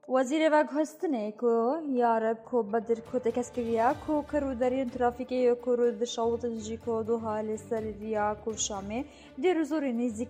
وزیر وگهستنه کو یارب کو بدر کو تکسکریا کو کرو درین ترافیکی کو رو دشاوت جی کو دو حال سریا کو شامه دی روزور نزدیک